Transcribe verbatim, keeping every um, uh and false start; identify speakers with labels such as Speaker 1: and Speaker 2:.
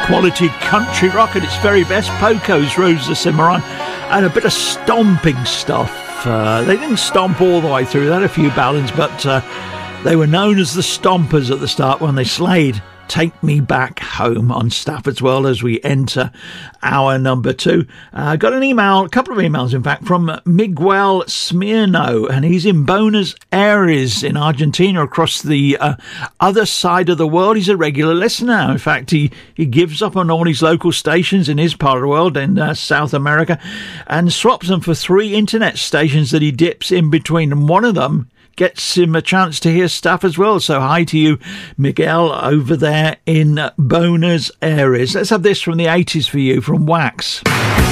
Speaker 1: quality country rock at its very best. Poco's Rose the Cimarron, and a bit of stomping stuff. Uh, they didn't stomp all the way through. They had a few ballads, but uh, they were known as the Stompers at the start when they slayed Take Me Back Home on Stafford's World as we enter hour number two. I uh, got an email, a couple of emails in fact, from Miguel Smirno, and he's in Buenos Aires in Argentina, across the uh, other side of the world. He's a regular listener. In fact, he, he gives up on all his local stations in his part of the world, in uh, South America, and swaps them for three internet stations that he dips in between, and one of them gets him a chance to hear stuff as well. So hi to you, Miguel, over there in Buenos Aires. Let's have this from the eighties for you, from Wax.